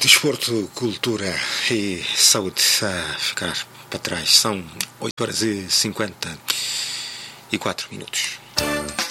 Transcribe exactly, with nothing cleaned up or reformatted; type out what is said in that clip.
Desporto, cultura e saúde a ficar para trás. São oito horas e cinquenta e quatro minutos.